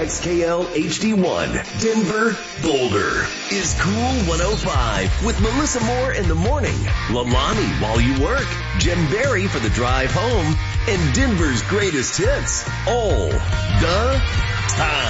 WXKL HD1, Denver, Boulder, is Cool 105 with Melissa Moore in the morning, Lalani while you work, Jen Berry for the drive home, and Denver's greatest hits all the time.